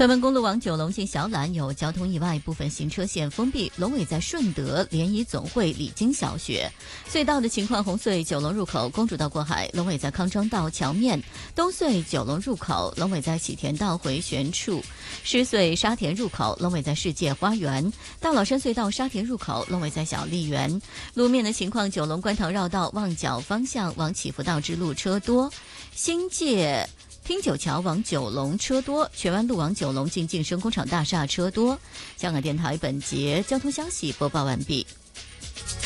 屯门公路往九龙进小榄有交通意外，部分行车线封闭。龙尾在顺德联谊总会李金小学。隧道的情况：红隧九龙入口公主道过海，龙尾在康庄道桥面；东隧九龙入口，龙尾在启田道回旋处；狮隧沙田入口，龙尾在世界花园；大老山隧道沙田入口，龙尾在小丽园。路面的情况：九龙观塘绕道旺角方向往祈福道之路车多；新界汀九桥往九龙车多，荃湾路往九龙进晋升工厂大厦车多。香港电台本节交通消息播报完毕。